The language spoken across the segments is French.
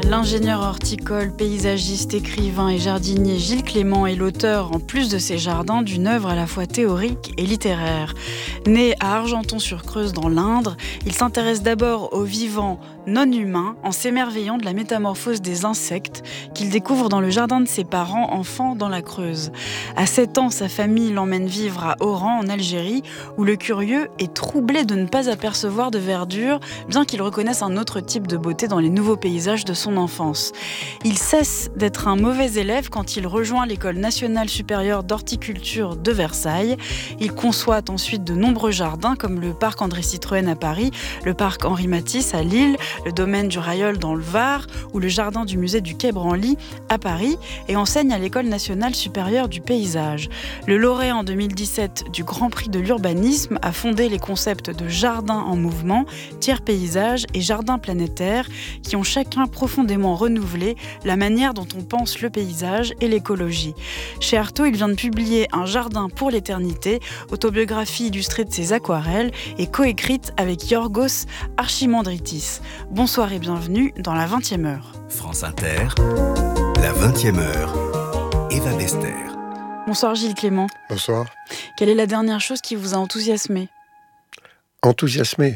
L'ingénieur horticole, paysagiste, écrivain et jardinier Gilles Clément est l'auteur, en plus de ses jardins, d'une œuvre à la fois théorique et littéraire. Né à Argenton-sur-Creuse dans l'Indre, il s'intéresse d'abord aux vivants non humains en s'émerveillant de la métamorphose des insectes qu'il découvre dans le jardin de ses parents enfants dans la Creuse. À 7 ans, sa famille l'emmène vivre à Oran en Algérie où le curieux est troublé de ne pas apercevoir de verdure, bien qu'il reconnaisse un autre type de beauté dans les nouveaux paysages de son enfance. Il cesse d'être un mauvais élève quand il rejoint l'École nationale supérieure d'horticulture de Versailles. Il conçoit ensuite de nombreux jardins comme le parc André Citroën à Paris, le parc Henri Matisse à Lille, le domaine du Railleul dans le Var ou le jardin du musée du Quai Branly à Paris et enseigne à l'École nationale supérieure du paysage. Le lauréat en 2017 du Grand Prix de l'urbanisme a fondé les concepts de jardin en mouvement, tiers paysage et jardin planétaire qui ont chacun profondément renouvelé la manière dont on pense le paysage et l'écologie. Chez Artaud, il vient de publier Un jardin pour l'éternité, autobiographie illustrée de ses aquarelles et coécrite avec Yorgos Archimandritis. Bonsoir et bienvenue dans la 20e heure. France Inter, la 20e heure, Eva Bester. Bonsoir Gilles Clément. Bonsoir. Quelle est la dernière chose qui vous a enthousiasmé ? Enthousiasmé ?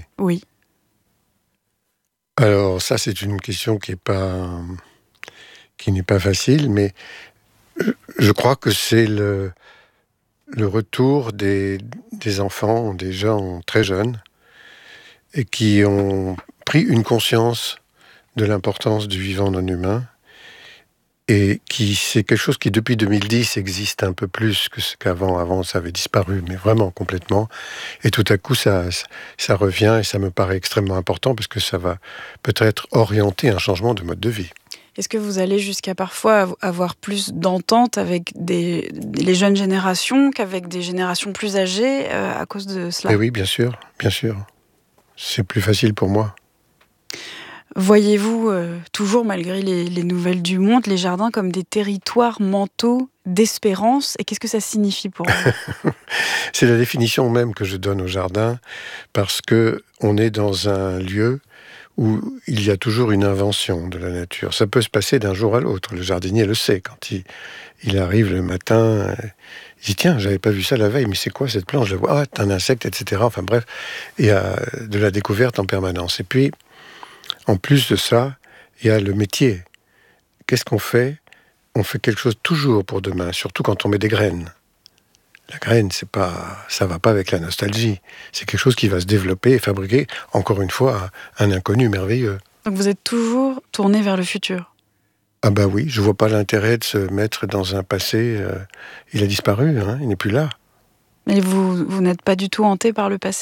Oui. Alors ça, c'est une question qui n'est pas facile, mais je crois que c'est le retour des enfants, des gens très jeunes, et qui ont pris une conscience de l'importance du vivant non humain, et c'est quelque chose qui, depuis 2010, existe un peu plus que ce qu'avant. Avant, ça avait disparu, mais vraiment complètement. Et tout à coup, ça revient, et ça me paraît extrêmement important, parce que ça va peut-être orienter un changement de mode de vie. Est-ce que vous allez jusqu'à parfois avoir plus d'entente avec les jeunes générations qu'avec des générations plus âgées à cause de cela ? Et oui, bien sûr, bien sûr. C'est plus facile pour moi. Voyez-vous toujours, malgré les nouvelles du monde, les jardins comme des territoires mentaux d'espérance ? Et qu'est-ce que ça signifie pour vous ? C'est la définition même que je donne au jardin, parce qu'on est dans un lieu où il y a toujours une invention de la nature. Ça peut se passer d'un jour à l'autre. Le jardinier le sait. Quand il arrive le matin, il dit « Tiens, j'avais pas vu ça la veille, mais c'est quoi cette plante ? Je la vois, c'est un insecte, etc. » Enfin bref, il y a de la découverte en permanence. Et puis, en plus de ça, il y a le métier. Qu'est-ce qu'on fait ? On fait quelque chose toujours pour demain, surtout quand on met des graines. La graine, ça va pas avec la nostalgie. C'est quelque chose qui va se développer et fabriquer, encore une fois, un inconnu merveilleux. Donc vous êtes toujours tourné vers le futur ? Ah bah oui, je vois pas l'intérêt de se mettre dans un passé. Il a disparu, il n'est plus là. Mais vous n'êtes pas du tout hanté par le passé ?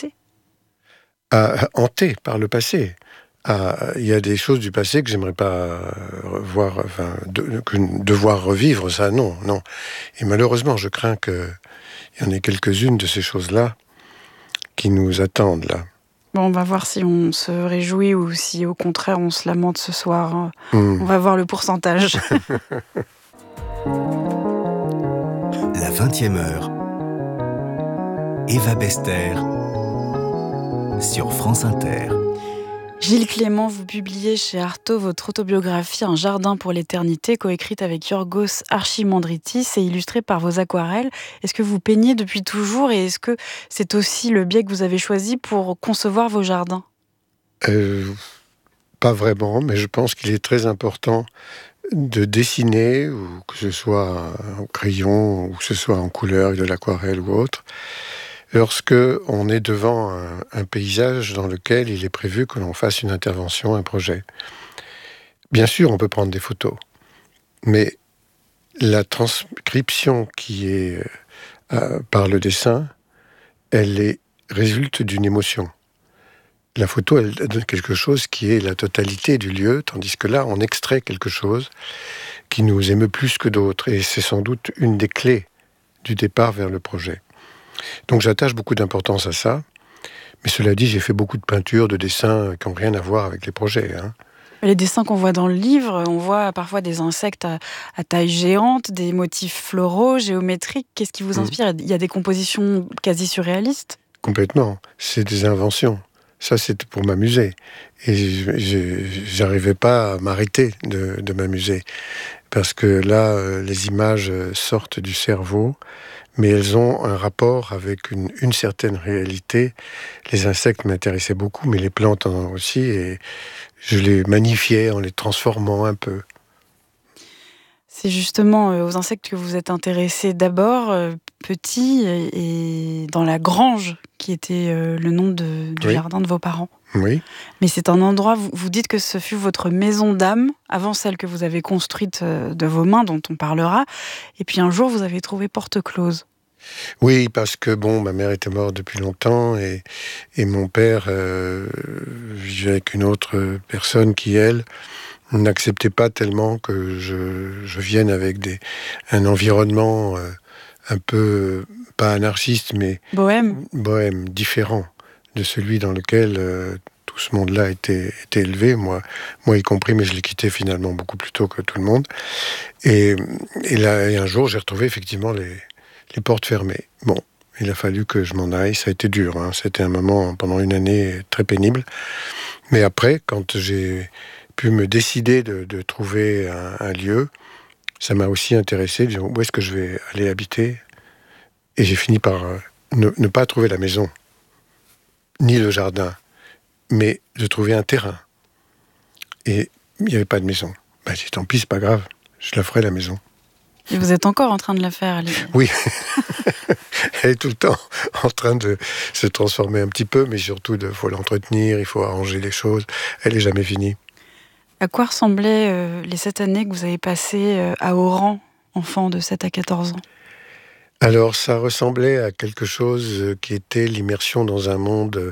Hanté par le passé. Il y a des choses du passé que j'aimerais pas voir, devoir revivre, ça, non. Et malheureusement, je crains qu'il y en ait quelques-unes de ces choses-là qui nous attendent, là. Bon, on va voir si on se réjouit ou si, au contraire, on se lamente ce soir. On va voir le pourcentage. La 20e heure, Eva Bester, sur France Inter. Gilles Clément, vous publiez chez Artaud votre autobiographie Un jardin pour l'éternité, coécrite avec Yorgos Archimandritis et illustrée par vos aquarelles. Est-ce que vous peignez depuis toujours et est-ce que c'est aussi le biais que vous avez choisi pour concevoir vos jardins ? Pas vraiment, mais je pense qu'il est très important de dessiner, ou que ce soit en crayon, ou que ce soit en couleur, de l'aquarelle ou autre, lorsque on est devant un paysage dans lequel il est prévu que l'on fasse une intervention, un projet. Bien sûr, on peut prendre des photos, mais la transcription qui est par le dessin, résulte d'une émotion. La photo, elle donne quelque chose qui est la totalité du lieu, tandis que là, on extrait quelque chose qui nous émeut plus que d'autres, et c'est sans doute une des clés du départ vers le projet. Donc j'attache beaucoup d'importance à ça, mais cela dit, j'ai fait beaucoup de peintures, de dessins qui n'ont rien à voir avec les projets. Les dessins qu'on voit dans le livre, on voit parfois des insectes à taille géante, des motifs floraux, géométriques. Qu'est-ce qui vous inspire ? Il y a des compositions quasi surréalistes ? Complètement, c'est des inventions. Ça, c'était pour m'amuser. Et j'arrivais pas à m'arrêter de m'amuser. Parce que là, les images sortent du cerveau, mais elles ont un rapport avec une certaine réalité. Les insectes m'intéressaient beaucoup, mais les plantes aussi, et je les magnifiais en les transformant un peu. C'est justement aux insectes que vous êtes intéressé d'abord, petit, et dans la grange, qui était le nom du jardin de vos parents. Oui. Mais c'est un endroit, vous dites que ce fut votre maison d'âme, avant celle que vous avez construite de vos mains, dont on parlera. Et puis un jour, vous avez trouvé porte close. Oui, parce que ma mère était morte depuis longtemps et mon père vivait avec une autre personne qui, elle, n'acceptait pas tellement que je vienne avec un environnement un peu, pas anarchiste, mais bohème, différent de celui dans lequel tout ce monde-là était élevé, moi y compris, mais je l'ai quitté finalement beaucoup plus tôt que tout le monde. Et un jour, j'ai retrouvé effectivement les portes fermées. Bon, il a fallu que je m'en aille, ça a été dur, hein. C'était un moment, pendant une année, très pénible. Mais après, quand j'ai pu me décider de trouver un lieu, ça m'a aussi intéressé, de dire où est-ce que je vais aller habiter. Et j'ai fini par ne pas trouver la maison, ni le jardin, mais de trouver un terrain. Et il n'y avait pas de maison. J'ai dit, tant pis, c'est pas grave, je la ferai la maison. Et vous êtes encore en train de la faire, Oui, elle est tout le temps en train de se transformer un petit peu, mais surtout, il faut l'entretenir, il faut arranger les choses. Elle n'est jamais finie. À quoi ressemblaient les 7 années que vous avez passées à Oran, enfant de 7 à 14 ans ? Alors, ça ressemblait à quelque chose qui était l'immersion dans un monde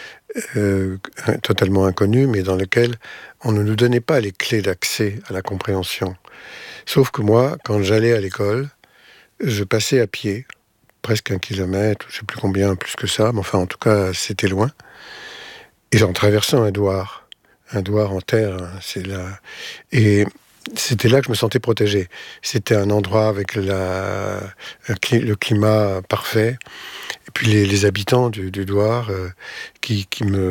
totalement inconnu, mais dans lequel on ne nous donnait pas les clés d'accès à la compréhension. Sauf que moi, quand j'allais à l'école, je passais à pied, presque 1 kilomètre, je ne sais plus combien, plus que ça, mais enfin, en tout cas, c'était loin. Et en traversant un douar en terre, hein, c'est là. Et c'était là que je me sentais protégé. C'était un endroit avec le climat parfait, et puis les habitants du douar qui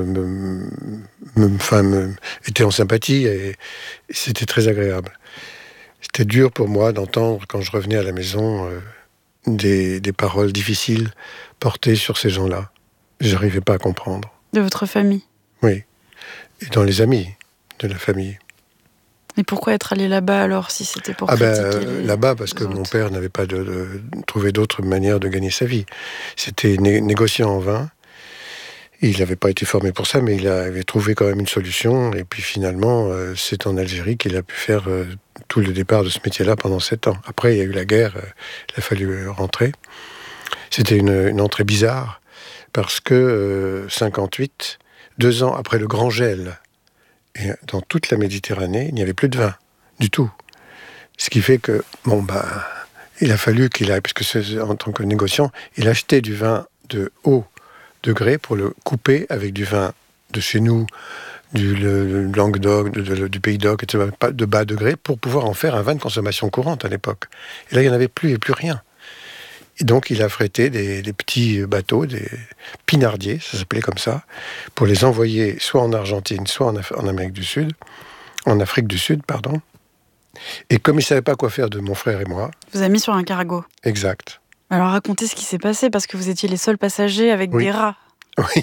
étaient en sympathie, et c'était très agréable. C'était dur pour moi d'entendre, quand je revenais à la maison, des paroles difficiles portées sur ces gens-là. J'arrivais pas à comprendre. De votre famille ? Oui. Et dans les amis de la famille. Et pourquoi être allé là-bas alors, si c'était pour critiquer là-bas, parce que mon père n'avait pas trouvé d'autre manière de gagner sa vie. C'était négociant en vin. Il n'avait pas été formé pour ça, mais il avait trouvé quand même une solution. Et puis finalement, c'est en Algérie qu'il a pu faire tout le départ de ce métier-là pendant 7 ans. Après, il y a eu la guerre, il a fallu rentrer. C'était une entrée bizarre, parce que 58, 2 ans après le grand gel, et dans toute la Méditerranée, il n'y avait plus de vin, du tout. Ce qui fait que, il a fallu qu'il aille, parce que en tant que négociant, il achetait du vin de haut degré pour le couper avec du vin de chez nous, du Languedoc, du Pays d'Oc, etc., de bas degré, pour pouvoir en faire un vin de consommation courante à l'époque. Et là, il n'y en avait plus, et plus rien. Et donc, il a frété des petits bateaux, des pinardiers, ça s'appelait comme ça, pour les envoyer soit en Argentine, soit en Amérique du Sud, en Afrique du Sud, pardon. Et comme il ne savait pas quoi faire de mon frère et moi... Vous a mis sur un cargo. Exact. Alors, racontez ce qui s'est passé, parce que vous étiez les seuls passagers avec des rats. Oui.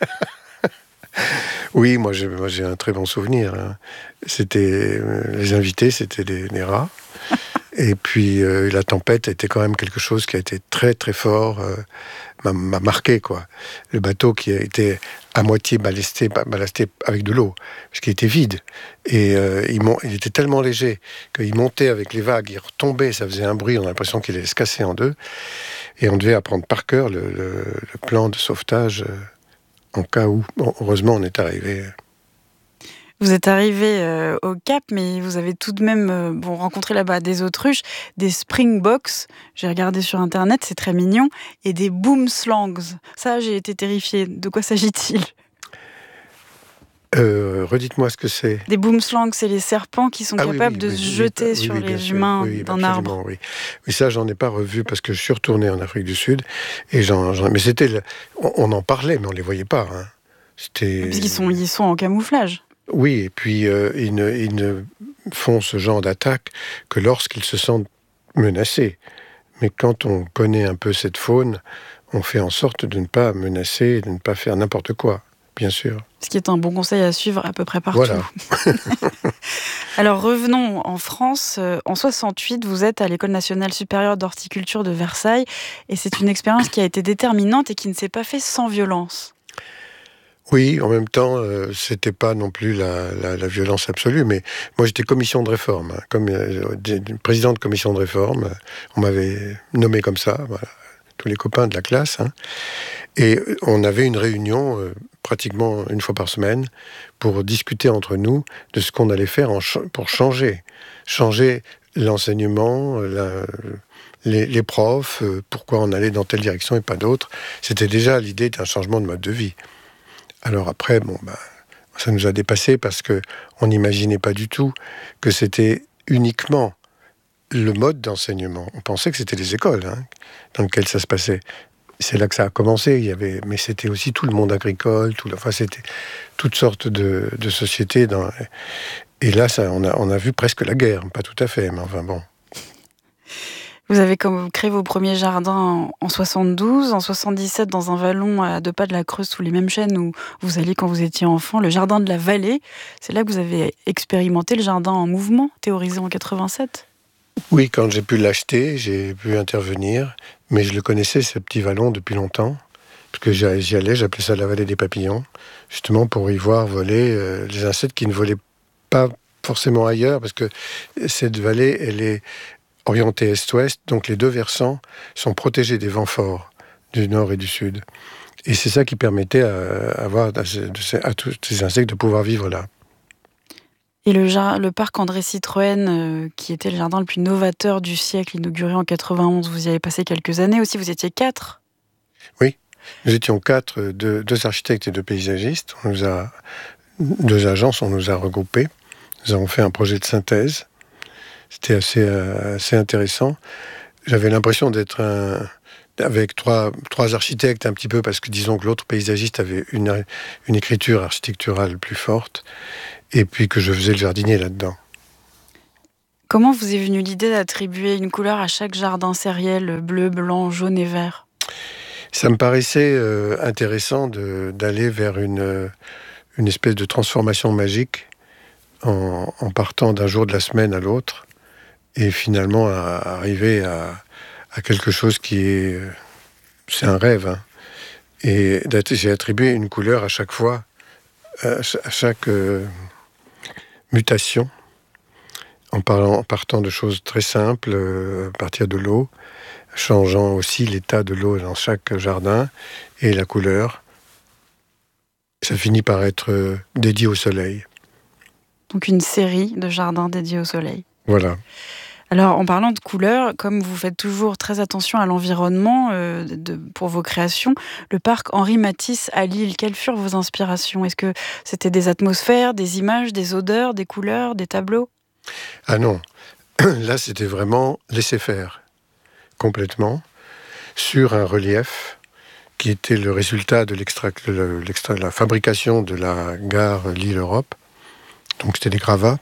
Oui, moi j'ai un très bon souvenir. Hein. C'était les invités, c'était des rats. Et puis la tempête était quand même quelque chose qui a été très très fort, m'a marqué, quoi. Le bateau qui a été à moitié ballasté avec de l'eau, parce qu'il était vide. Et il était tellement léger qu'il montait avec les vagues, il retombait, ça faisait un bruit, on a l'impression qu'il allait se casser en deux. Et on devait apprendre par cœur le plan de sauvetage en cas où. Bon, heureusement, on est arrivé. Vous êtes arrivé au Cap, mais vous avez tout de même rencontré là-bas des autruches, des springboks, j'ai regardé sur Internet, c'est très mignon, et des boomslangs. Ça, j'ai été terrifiée. De quoi s'agit-il ? Redites-moi ce que c'est. Des boomslangs, c'est les serpents qui sont capables de se jeter sur les humains d'un arbre. Oui. Mais ça, j'en ai pas revu parce que je suis retourné en Afrique du Sud. Et mais c'était... On en parlait, mais on les voyait pas. Hein. Ils sont en camouflage. Oui, et puis ils ne font ce genre d'attaque que lorsqu'ils se sentent menacés. Mais quand on connaît un peu cette faune, on fait en sorte de ne pas menacer, de ne pas faire n'importe quoi, bien sûr. Ce qui est un bon conseil à suivre à peu près partout. Voilà. Alors revenons en France. En 68, vous êtes à l'École nationale supérieure d'horticulture de Versailles. Et c'est une expérience qui a été déterminante et qui ne s'est pas faite sans violence. Oui, en même temps, c'était pas non plus la violence absolue, mais moi j'étais commission de réforme, comme président de commission de réforme, on m'avait nommé comme ça, voilà, tous les copains de la classe, et on avait une réunion pratiquement une fois par semaine pour discuter entre nous de ce qu'on allait faire pour changer l'enseignement, les profs, pourquoi on allait dans telle direction et pas d'autre. C'était déjà l'idée d'un changement de mode de vie. Alors après, ça nous a dépassé parce qu'on n'imaginait pas du tout que c'était uniquement le mode d'enseignement. On pensait que c'était les écoles dans lesquelles ça se passait. C'est là que ça a commencé. Mais c'était aussi tout le monde agricole, c'était toutes sortes de sociétés. Et là, on a vu presque la guerre. Pas tout à fait, mais enfin bon. Vous avez créé vos premiers jardins en 72, en 77 dans un vallon à 2 pas de la Creuse sous les mêmes chênes où vous alliez quand vous étiez enfant, le jardin de la Vallée. C'est là que vous avez expérimenté le jardin en mouvement, théorisé en 87. Oui, quand j'ai pu l'acheter, j'ai pu intervenir, mais je le connaissais, ce petit vallon, depuis longtemps, parce que j'y allais, j'appelais ça la vallée des papillons, justement pour y voir voler les insectes qui ne volaient pas forcément ailleurs, parce que cette vallée, elle est orientée est-ouest, donc les deux versants sont protégés des vents forts du nord et du sud. Et c'est ça qui permettait à tous ces insectes de pouvoir vivre là. Et le parc André Citroën, qui était le jardin le plus novateur du siècle, inauguré en 91, vous y avez passé quelques années aussi, vous étiez 4 ? Oui, nous étions 4, 2 architectes et 2 paysagistes. 2 agences, on nous a regroupés. Nous avons fait un projet de synthèse. C'était assez intéressant. J'avais l'impression d'être avec trois architectes un petit peu, parce que disons que l'autre paysagiste avait une écriture architecturale plus forte, et puis que je faisais le jardinier là-dedans. Comment vous est venue l'idée d'attribuer une couleur à chaque jardin sériel, bleu, blanc, jaune et vert ? Ça me paraissait intéressant d'aller vers une espèce de transformation magique en partant d'un jour de la semaine à l'autre, et finalement à arriver à quelque chose qui est... c'est un rêve. Et j'ai attribué une couleur à chaque fois, à chaque mutation, en partant de choses très simples, à partir de l'eau, changeant aussi l'état de l'eau dans chaque jardin, et la couleur. Ça finit par être dédié au soleil. Donc une série de jardins dédiés au soleil. Voilà. Alors, en parlant de couleurs, comme vous faites toujours très attention à l'environnement pour vos créations, le parc Henri Matisse à Lille, quelles furent vos inspirations ? Est-ce que c'était des atmosphères, des images, des odeurs, des couleurs, des tableaux ? Ah non, là c'était vraiment laisser faire, complètement, sur un relief qui était le résultat de la fabrication de la gare Lille-Europe. Donc c'était des gravats.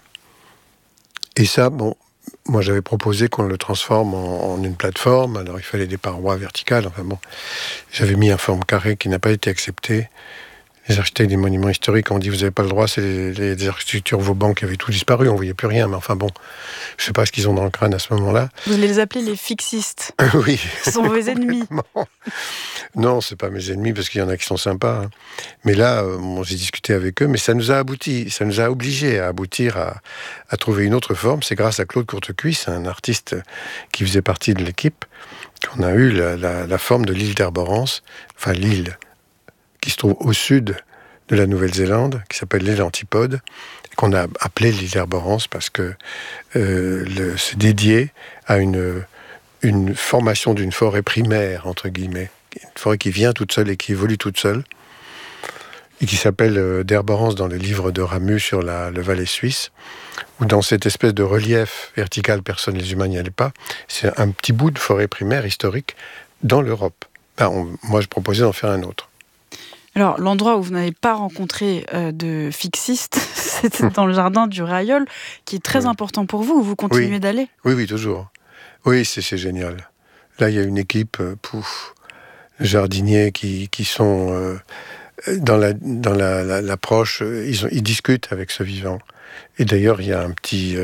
Et ça, moi, j'avais proposé qu'on le transforme en une plateforme. Alors, il fallait des parois verticales. Enfin bon, j'avais mis une forme carrée qui n'a pas été acceptée. Les architectes des monuments historiques ont dit « vous n'avez pas le droit, c'est les architectures Vauban qui avaient tout disparu, on ne voyait plus rien ». Mais enfin bon, je ne sais pas ce qu'ils ont dans le crâne à ce moment-là. Vous les appelez les fixistes. Oui. Ce sont vos ennemis. Non, ce n'est pas mes ennemis, parce qu'il y en a qui sont sympas. Mais là, j'ai discuté avec eux, mais ça nous a obligés à aboutir à trouver une autre forme. C'est grâce à Claude Courtecuisse, un artiste qui faisait partie de l'équipe, qu'on a eu la forme de l'île d'Herborance, enfin l'île qui se trouve au sud de la Nouvelle-Zélande, qui s'appelle l'île Antipode, qu'on a appelée l'île d'Herborance parce que c'est dédié à une formation d'une forêt primaire, entre guillemets, une forêt qui vient toute seule et qui évolue toute seule, et qui s'appelle d'Herborance dans le livre de Ramus sur le Valais suisse, où dans cette espèce de relief vertical, les humains n'y allaient pas, c'est un petit bout de forêt primaire historique dans l'Europe. Moi, je proposais d'en faire un autre. Alors, l'endroit où vous n'avez pas rencontré de fixiste, c'était dans le jardin du Rayol, qui est très important pour vous, où vous continuez d'aller. Oui, toujours. Oui, c'est génial. Là, il y a une équipe jardiniers qui sont dans l'approche. Ils discutent avec ce vivant. Et d'ailleurs, il y a un petit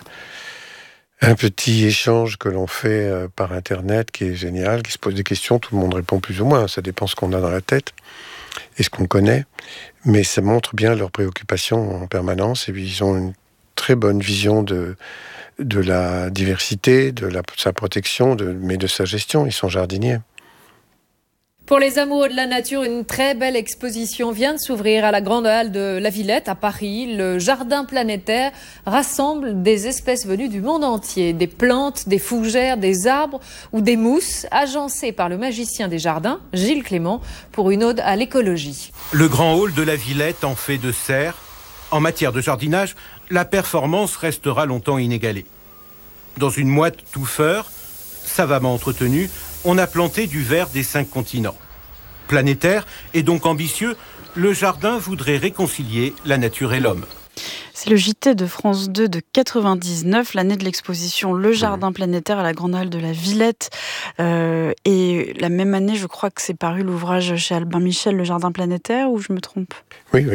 échange que l'on fait par Internet qui est génial, qui se pose des questions. Tout le monde répond plus ou moins. Ça dépend ce qu'on a dans la tête et ce qu'on connaît. Mais ça montre bien leurs préoccupations en permanence. Et puis, ils ont une très bonne vision de la diversité, de sa protection, mais de sa gestion. Ils sont jardiniers. Pour les amoureux de la nature, une très belle exposition vient de s'ouvrir à la Grande Halle de la Villette, à Paris. Le jardin planétaire rassemble des espèces venues du monde entier. Des plantes, des fougères, des arbres ou des mousses, agencées par le magicien des jardins, Gilles Clément, pour une ode à l'écologie. Le grand hall de la Villette en fait de serre. En matière de jardinage, la performance restera longtemps inégalée. Dans une motte touffeur, savamment entretenue, on a planté du vert des 5 continents. Planétaire et donc ambitieux, le jardin voudrait réconcilier la nature et l'homme. C'est le JT de France 2 de 99, l'année de l'exposition Le Jardin planétaire à la Grande Halle de la Villette. Et la même année, je crois que c'est paru l'ouvrage chez Albin Michel, Le Jardin planétaire, ou je me trompe ? Oui.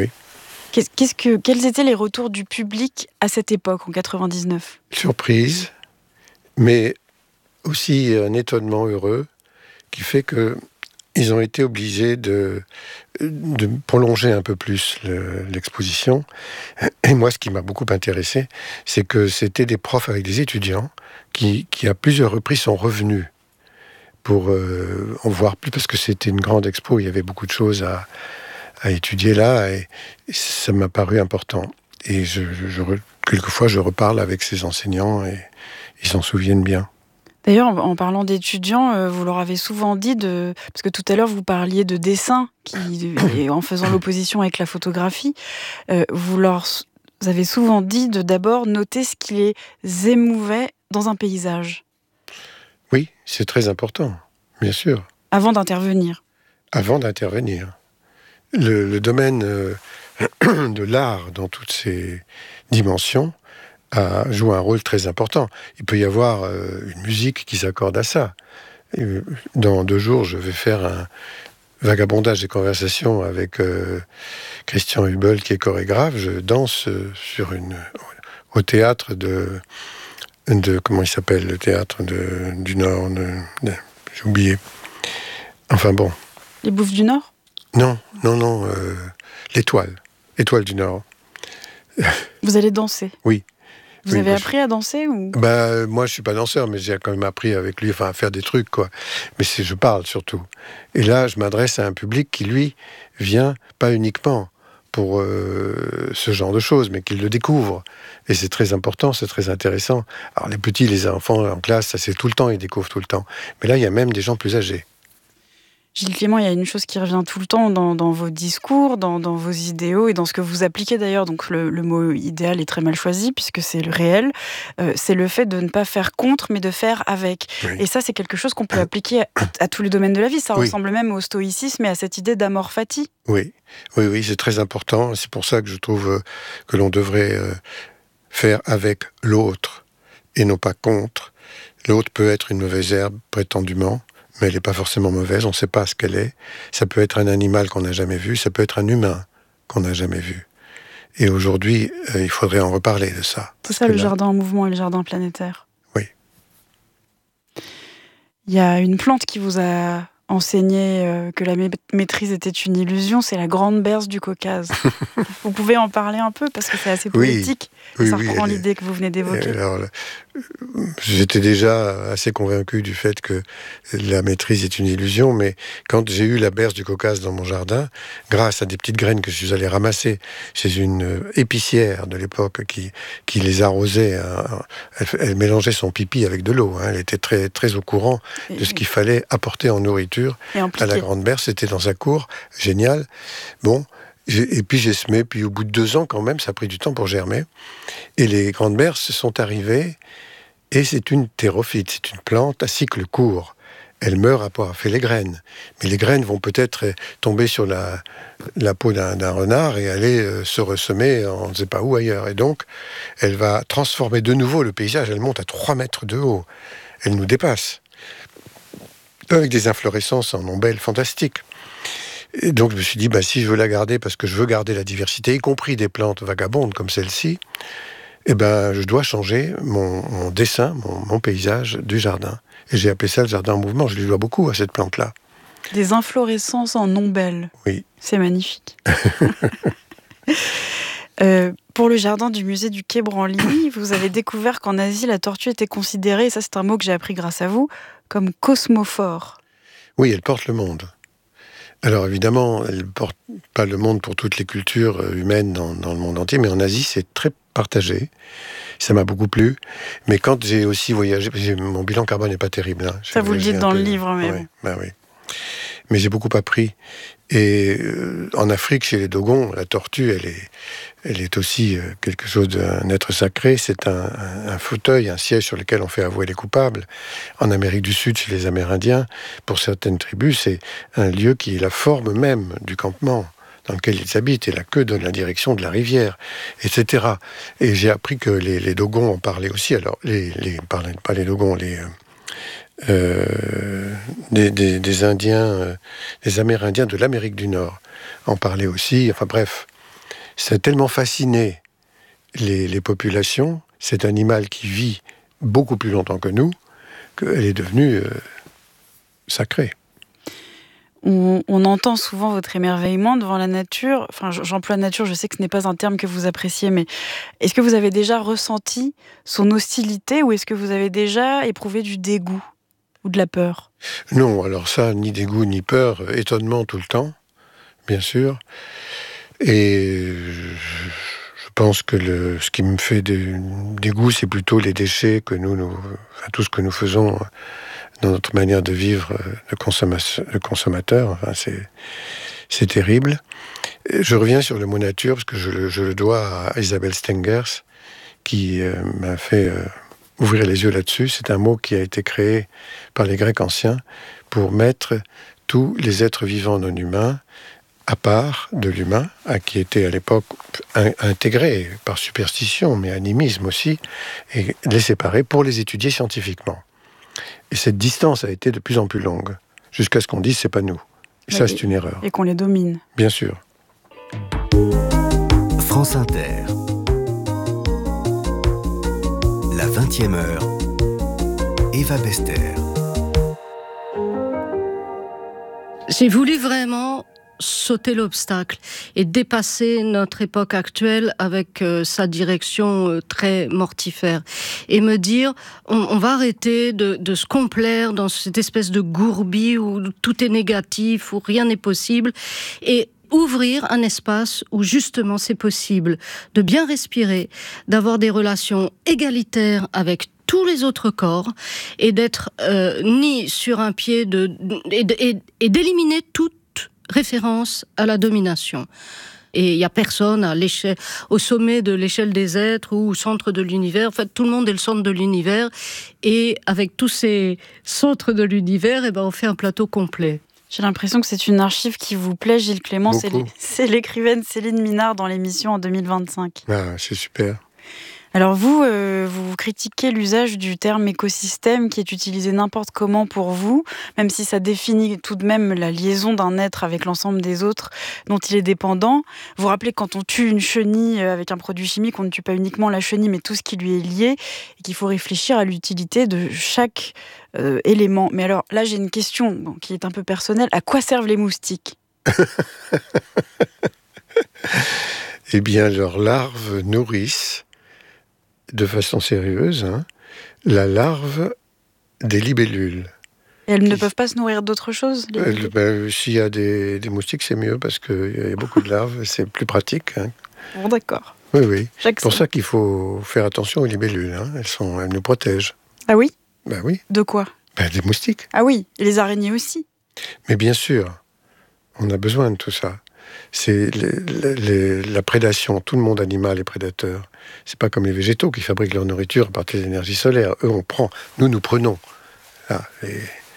Quels étaient les retours du public à cette époque, en 99 ? Surprise, mais aussi un étonnement heureux qui fait qu'ils ont été obligés de prolonger un peu plus l'exposition. Et moi, ce qui m'a beaucoup intéressé, c'est que c'était des profs avec des étudiants qui à plusieurs reprises sont revenus pour en voir plus, parce que c'était une grande expo, il y avait beaucoup de choses à étudier là, et ça m'a paru important. Et quelquefois, je reparle avec ces enseignants et ils s'en souviennent bien. D'ailleurs, en parlant d'étudiants, vous leur avez souvent dit parce que tout à l'heure vous parliez de dessin, et en faisant l'opposition avec la photographie, vous avez souvent dit de d'abord noter ce qui les émouvait dans un paysage. Oui, c'est très important, bien sûr. Avant d'intervenir. Le domaine de l'art dans toutes ses dimensions joue un rôle très important. Il peut y avoir une musique qui s'accorde à ça. Dans 2 jours, je vais faire un vagabondage des conversations avec Christian Hubel, qui est chorégraphe. Je danse au théâtre de comment il s'appelle, le théâtre du Nord, j'ai oublié. Enfin bon. Les Bouffes du Nord ? Non, l'Étoile du Nord. Vous allez danser ? Oui. Vous avez appris à danser ou... Moi, je suis pas danseur, mais j'ai quand même appris avec lui, à faire des trucs, quoi. Mais je parle surtout. Et là, je m'adresse à un public qui, lui, vient pas uniquement pour ce genre de choses, mais qui le découvre. Et c'est très important, c'est très intéressant. Alors, les petits, les enfants en classe, ça c'est tout le temps, ils découvrent tout le temps. Mais là, il y a même des gens plus âgés. Gilles Clément, il y a une chose qui revient tout le temps dans vos discours, dans vos idéaux et dans ce que vous appliquez d'ailleurs. Donc le mot idéal est très mal choisi puisque c'est le réel. C'est le fait de ne pas faire contre, mais de faire avec. Oui. Et ça, c'est quelque chose qu'on peut appliquer à tous les domaines de la vie. Ça ressemble même au stoïcisme et à cette idée d'amor fati. Oui, c'est très important. C'est pour ça que je trouve que l'on devrait faire avec l'autre et non pas contre. L'autre peut être une mauvaise herbe, prétendument, mais elle n'est pas forcément mauvaise, on ne sait pas ce qu'elle est. Ça peut être un animal qu'on n'a jamais vu, ça peut être un humain qu'on n'a jamais vu. Et aujourd'hui, il faudrait en reparler de ça. C'est ça le jardin en mouvement et le jardin planétaire. Oui. Il y a une plante qui vous a enseigné que la maîtrise était une illusion, c'est la grande berce du Caucase. Vous pouvez en parler un peu parce que c'est assez poétique. Ça reprend l'idée que vous venez d'évoquer. Alors, j'étais déjà assez convaincu du fait que la maîtrise est une illusion, mais quand j'ai eu la berce du Caucase dans mon jardin, grâce à des petites graines que je suis allé ramasser chez une épicière de l'époque qui les arrosait, elle mélangeait son pipi avec de l'eau. Elle était très, très au courant de ce qu'il fallait apporter en nourriture à la grande berce. C'était dans sa cour, génial. Bon. Et puis j'ai semé, puis au bout de 2 ans quand même, ça a pris du temps pour germer. Et les grandes berces sont arrivées, et c'est une thérophyte, c'est une plante à cycle court. elle meurt après avoir fait les graines. Mais les graines vont peut-être tomber sur la peau d'un renard et aller se ressemer on ne sait pas où ailleurs. Et donc, elle va transformer de nouveau le paysage. Elle monte à 3 mètres de haut. Elle nous dépasse. Avec des inflorescences en ombelles fantastiques. Et donc, je me suis dit, si je veux la garder, parce que je veux garder la diversité, y compris des plantes vagabondes comme celle-ci, je dois changer mon dessin, mon paysage du jardin. Et j'ai appelé ça le jardin en mouvement. Je lui dois beaucoup à cette plante-là. Des inflorescences en ombelles. Oui. C'est magnifique. Pour le jardin du musée du Quai Branly, vous avez découvert qu'en Asie, la tortue était considérée, et ça c'est un mot que j'ai appris grâce à vous, comme cosmophore. Oui, elle porte le monde. Alors évidemment, elle ne porte pas le monde pour toutes les cultures humaines dans le monde entier, mais en Asie, c'est très partagé. Ça m'a beaucoup plu. Mais quand j'ai aussi voyagé, mon bilan carbone n'est pas terrible. Hein. Ça, vous le dites dans le livre, même. Oui. Mais j'ai beaucoup appris. Et en Afrique, chez les Dogons, la tortue, elle est aussi quelque chose d'un être sacré. C'est un fauteuil, un siège sur lequel on fait avouer les coupables. En Amérique du Sud, chez les Amérindiens, pour certaines tribus, c'est un lieu qui est la forme même du campement dans lequel ils habitent, et la queue donne la direction de la rivière, etc. Et j'ai appris que les Dogons en parlaient aussi. Alors, pas les Dogons, des Indiens, des Amérindiens de l'Amérique du Nord en parlaient aussi. Enfin bref, ça a tellement fasciné les populations, cet animal qui vit beaucoup plus longtemps que nous, qu'elle est devenue sacrée. On entend souvent votre émerveillement devant la nature. Enfin, j'emploie nature, je sais que ce n'est pas un terme que vous appréciez, mais est-ce que vous avez déjà ressenti son hostilité ou est-ce que vous avez déjà éprouvé du dégoût ou de la peur ? Non, alors ça, ni dégoût ni peur, étonnement tout le temps, bien sûr. Et je pense que ce qui me fait dégoût, c'est plutôt les déchets que tout ce que nous faisons dans notre manière de vivre de consommateur. Enfin, c'est terrible. Et je reviens sur le mot nature, parce que je le dois à Isabelle Stengers, qui m'a fait ouvrir les yeux là-dessus. C'est un mot qui a été créé par les Grecs anciens pour mettre tous les êtres vivants non humains à part de l'humain, qui était à l'époque intégré par superstition, mais animisme aussi, et les séparer pour les étudier scientifiquement. Et cette distance a été de plus en plus longue, jusqu'à ce qu'on dise c'est pas nous. Et ça, c'est une erreur. Et qu'on les domine. Bien sûr. France Inter. La 20e heure. Eva Bester. J'ai voulu vraiment sauter l'obstacle et dépasser notre époque actuelle avec sa direction très mortifère et me dire on va arrêter de se complaire dans cette espèce de gourbi où tout est négatif, où rien n'est possible, et ouvrir un espace où justement c'est possible de bien respirer, d'avoir des relations égalitaires avec tous les autres corps et d'être ni sur un pied et d'éliminer toute référence à la domination. Et il n'y a personne au sommet de l'échelle des êtres ou au centre de l'univers. En fait, tout le monde est le centre de l'univers. Et avec tous ces centres de l'univers, on fait un plateau complet. J'ai l'impression que c'est une archive qui vous plaît, Gilles Clément. C'est l'écrivaine Céline Minard dans l'émission en 2025. Ah, c'est super. Alors vous critiquez l'usage du terme écosystème qui est utilisé n'importe comment pour vous, même si ça définit tout de même la liaison d'un être avec l'ensemble des autres dont il est dépendant. Vous rappelez que quand on tue une chenille avec un produit chimique, on ne tue pas uniquement la chenille, mais tout ce qui lui est lié, et qu'il faut réfléchir à l'utilité de chaque élément. Mais alors là, j'ai une question qui est un peu personnelle. À quoi servent les moustiques ? Eh bien, leurs larves nourrissent de façon sérieuse, la larve des libellules. Et elles ne peuvent pas se nourrir d'autre chose, s'il y a des moustiques, c'est mieux, parce qu'il y a beaucoup de larves, c'est plus pratique. Bon, d'accord. Oui. C'est pour ça qu'il faut faire attention aux libellules. Elles nous protègent. Ah oui ? Oui. De quoi ? Des moustiques. Ah oui, et les araignées aussi. Mais bien sûr, on a besoin de tout ça. C'est la prédation. Tout le monde animal est prédateur. C'est pas comme les végétaux qui fabriquent leur nourriture à partir de l'énergie solaire. Eux, nous prenons. Là,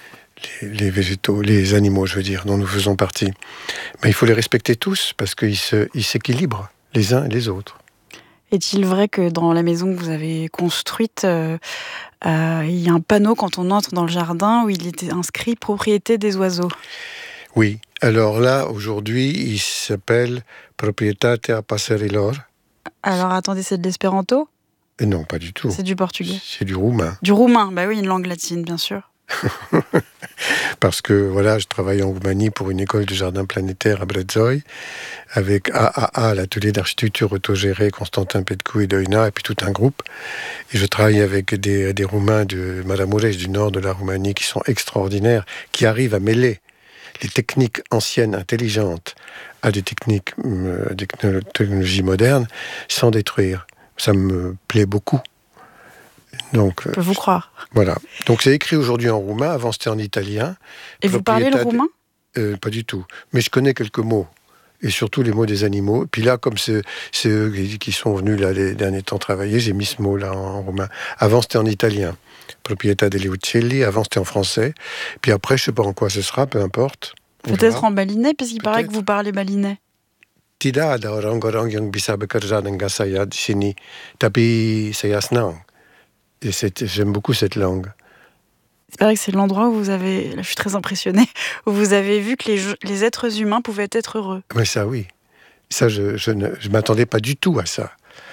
les végétaux, les animaux, je veux dire, dont nous faisons partie. Mais il faut les respecter tous, parce qu'ils s'équilibrent les uns et les autres. Est-il vrai que dans la maison que vous avez construite, il y a un panneau quand on entre dans le jardin où il était inscrit « Propriété des oiseaux ». Oui. Alors là, aujourd'hui, il s'appelle « Proprietate passerilor ». Alors attendez, c'est de l'espéranto ? Non, pas du tout. C'est du portugais. C'est du roumain. Du roumain, bah oui, une langue latine, bien sûr. Parce que voilà, je travaille en Roumanie pour une école du jardin planétaire à Brezoi, avec AAA, l'atelier d'architecture autogéré, Constantin Petcu et Doina, et puis tout un groupe. Et je travaille avec des Roumains de Maramureș, du nord de la Roumanie, qui sont extraordinaires, qui arrivent à mêler les techniques anciennes, intelligentes, à des techniques, des technologies modernes, sans détruire. Ça me plaît beaucoup. Donc, je peux vous croire. Voilà. Donc c'est écrit aujourd'hui en roumain, avant c'était en italien. Et vous parlez le roumain ? Pas du tout. Mais je connais quelques mots. Et surtout les mots des animaux. Puis là, comme c'est eux qui sont venus là, les derniers temps travailler, j'ai mis ce mot-là en roumain. Avant c'était en italien. Proprietà degli uccelli. Avant c'était en français. Puis après, je ne sais pas en quoi ce sera, peu importe. Peut-être en balinais, parce qu'il paraît que vous parlez balinais. Tida da orang-orang yang bisa bekerja dengan saya di sini, tapi saya senang. Et j'aime beaucoup cette langue. C'est vrai que c'est l'endroit où vous avez, là je suis très impressionnée, où vous avez vu que les êtres humains pouvaient être heureux. Mais ça oui, ça je ne m'attendais pas du tout à ça.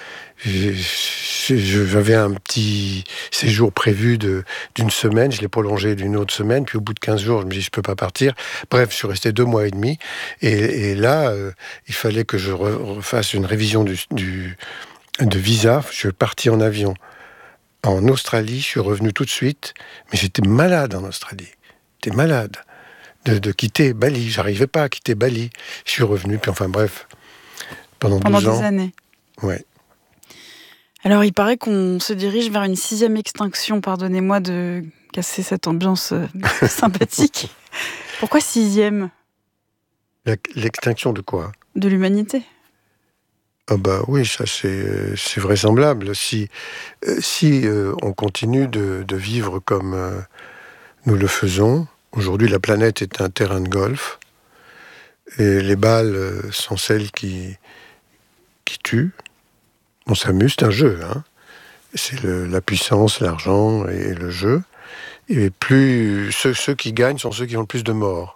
J'avais un petit séjour prévu d'une semaine, je l'ai prolongé d'une autre semaine, puis au bout de 15 jours, je me dis je peux pas partir. Bref, je suis resté 2 mois et demi, et là, il fallait que je refasse une révision de visa. Je suis parti en avion en Australie, je suis revenu tout de suite, mais j'étais malade en Australie. J'étais malade de quitter Bali, j'arrivais pas à quitter Bali. Je suis revenu, puis enfin bref, pendant 12 ans. Des années. Ouais. Alors, il paraît qu'on se dirige vers une 6e extinction. Pardonnez-moi de casser cette ambiance sympathique. Pourquoi 6e ? L'extinction de quoi ? De l'humanité. Ah bah oui, ça c'est vraisemblable. Si on continue de vivre comme nous le faisons, aujourd'hui la planète est un terrain de golf, et les balles sont celles qui tuent. On s'amuse, c'est un jeu, hein. C'est la puissance, l'argent et le jeu. Et plus ceux qui gagnent sont ceux qui ont le plus de morts.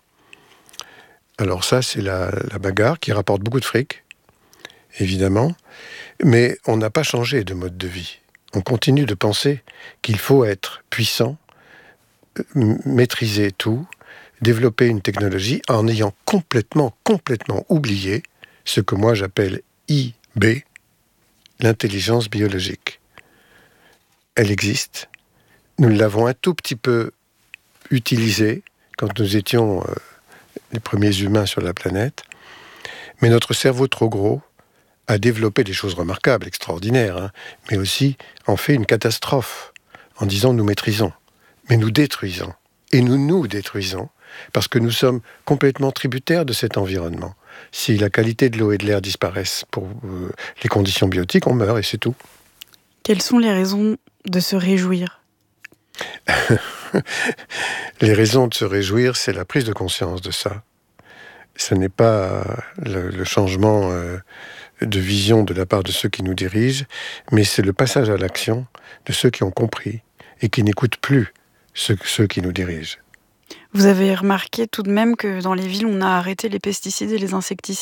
Alors ça, c'est la bagarre qui rapporte beaucoup de fric, évidemment. Mais on n'a pas changé de mode de vie. On continue de penser qu'il faut être puissant, maîtriser tout, développer une technologie en ayant complètement oublié ce que moi j'appelle IB, l'intelligence biologique. Elle existe. Nous l'avons un tout petit peu utilisée quand nous étions les premiers humains sur la planète. Mais notre cerveau trop gros a développé des choses remarquables, extraordinaires, hein, mais aussi en fait une catastrophe en disant nous maîtrisons, mais nous détruisons. Et nous détruisons parce que nous sommes complètement tributaires de cet environnement. Si la qualité de l'eau et de l'air disparaissent pour les conditions biotiques, on meurt et c'est tout. Quelles sont les raisons de se réjouir ? Les raisons de se réjouir, c'est la prise de conscience de ça. Ce n'est pas le changement de vision de la part de ceux qui nous dirigent, mais c'est le passage à l'action de ceux qui ont compris et qui n'écoutent plus ceux qui nous dirigent. Vous avez remarqué tout de même que dans les villes, on a arrêté les pesticides et les insecticides ?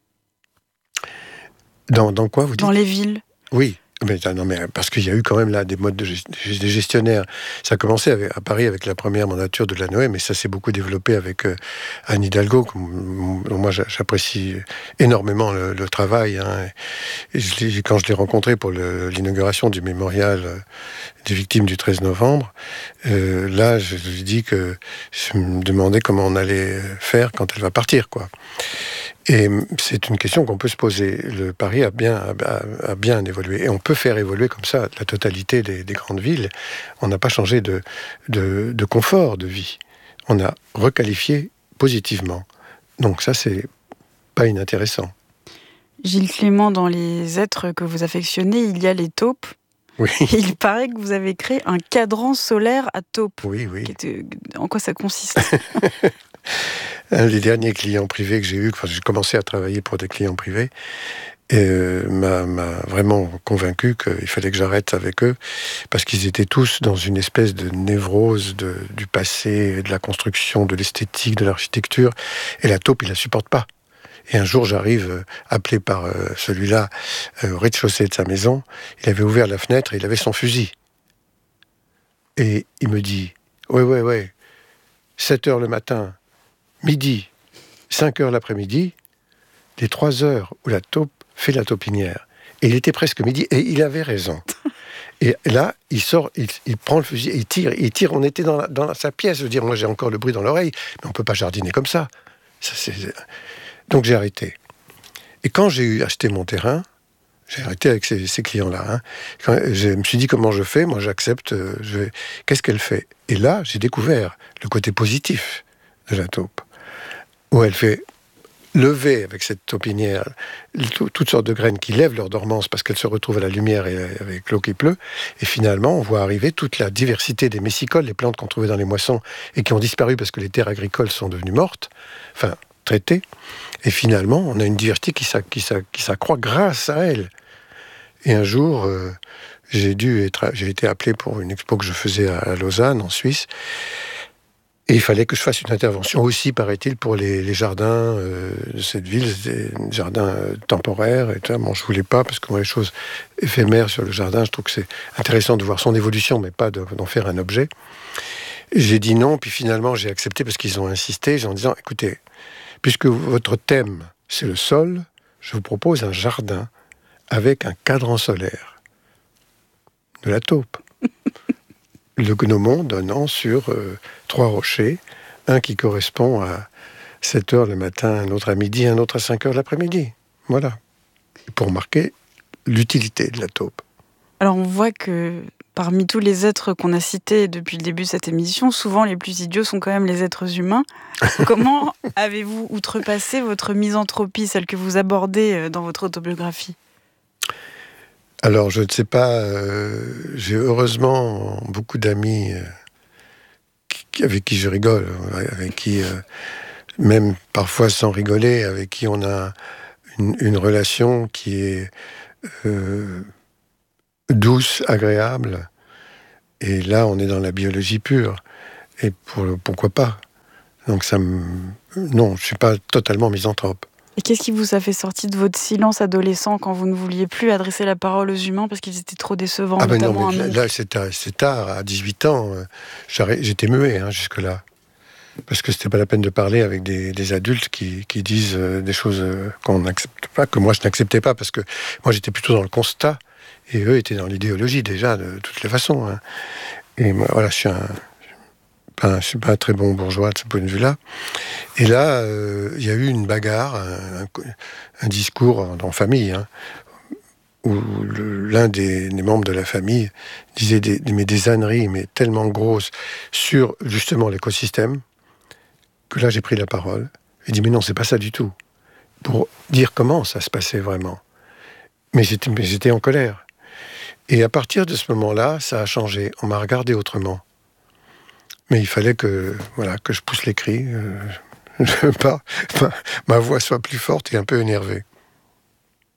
Dans quoi, vous dites ? Dans les villes. Oui. Mais parce qu'il y a eu quand même là des modes des gestionnaires. Ça a commencé à Paris avec la première mandature de Lanoë, mais ça s'est beaucoup développé avec Anne Hidalgo. Moi, j'apprécie énormément le travail. Hein. Et quand je l'ai rencontré pour l'inauguration du mémorial des victimes du 13 novembre, là, je lui ai dit que je me demandais comment on allait faire quand elle va partir, quoi. Et c'est une question qu'on peut se poser. Le Paris a bien évolué. Et on peut faire évoluer comme ça la totalité des grandes villes. On n'a pas changé de confort de vie. On a requalifié positivement. Donc ça, c'est pas inintéressant. Gilles Clément, dans les êtres que vous affectionnez, il y a les taupes. Oui. Il paraît que vous avez créé un cadran solaire à taupe. Oui. En quoi ça consiste? Un des derniers clients privés que j'ai eu, j'ai commencé à travailler pour des clients privés, m'a vraiment convaincu qu'il fallait que j'arrête avec eux, parce qu'ils étaient tous dans une espèce de névrose du passé, de la construction, de l'esthétique, de l'architecture, et la taupe, il la supporte pas. Et un jour, j'arrive, appelé par celui-là, au rez-de-chaussée de sa maison, il avait ouvert la fenêtre et il avait son fusil. Et il me dit, ouais, 7h le matin, midi, 5h l'après-midi, les 3 heures où la taupe fait la taupinière. Et il était presque midi, et il avait raison. Et là, il sort, il prend le fusil, et il tire. On était dans sa pièce. Je veux dire, moi j'ai encore le bruit dans l'oreille, mais on ne peut pas jardiner comme ça. Donc j'ai arrêté. Et quand j'ai acheté mon terrain, j'ai arrêté avec ces clients-là. Quand je me suis dit, comment je fais? Moi j'accepte, qu'est-ce qu'elle fait? Et là, j'ai découvert le côté positif de la taupe, où elle fait lever avec cette taupinière toutes sortes de graines qui lèvent leur dormance parce qu'elles se retrouvent à la lumière et avec l'eau qui pleut. Et finalement, on voit arriver toute la diversité des messicoles, les plantes qu'on trouvait dans les moissons et qui ont disparu parce que les terres agricoles sont devenues mortes, enfin traitées. Et finalement, on a une diversité qui s'accroît grâce à elle. Et un jour, j'ai été appelé pour une expo que je faisais à Lausanne, en Suisse. Et il fallait que je fasse une intervention aussi, paraît-il, pour les jardins de cette ville, des jardins temporaires. Et tout. Bon, je voulais pas, parce que moi, les choses éphémères sur le jardin, je trouve que c'est intéressant de voir son évolution, mais pas d'en faire un objet. J'ai dit non, puis finalement, j'ai accepté parce qu'ils ont insisté, en disant, écoutez, puisque votre thème, c'est le sol, je vous propose un jardin avec un cadran solaire. De la taupe. Le gnomon donnant sur 3 rochers, un qui correspond à 7h le matin, un autre à midi, un autre à 5h l'après-midi. Voilà. Pour marquer l'utilité de la taupe. Alors on voit que parmi tous les êtres qu'on a cités depuis le début de cette émission, souvent les plus idiots sont quand même les êtres humains. Comment avez-vous outrepassé votre misanthropie, celle que vous abordez dans votre autobiographie ? Alors, je ne sais pas, j'ai heureusement beaucoup d'amis avec qui je rigole, avec qui, même parfois sans rigoler, avec qui on a une relation qui est douce, agréable. Et là, on est dans la biologie pure. Et pourquoi pas? Donc non, je ne suis pas totalement misanthrope. Et qu'est-ce qui vous a fait sortir de votre silence adolescent quand vous ne vouliez plus adresser la parole aux humains parce qu'ils étaient trop décevants? Ah ben non, mais là c'est tard, à 18 ans, j'étais muet jusque-là. Parce que c'était pas la peine de parler avec des adultes qui disent des choses qu'on n'accepte pas, que moi je n'acceptais pas, parce que moi j'étais plutôt dans le constat, et eux étaient dans l'idéologie déjà, de toutes les façons. Et moi, voilà, je suis pas un très bon bourgeois de ce point de vue-là. Et là, il y a eu une bagarre, un discours en famille, où l'un des membres de la famille disait des âneries, mais tellement grosses, sur justement l'écosystème, que là j'ai pris la parole. Et dit, mais non, c'est pas ça du tout. Pour dire comment ça se passait vraiment. Mais j'étais en colère. Et à partir de ce moment-là, ça a changé. On m'a regardé autrement. Mais il fallait que je pousse les cris, ma voix soit plus forte et un peu énervée.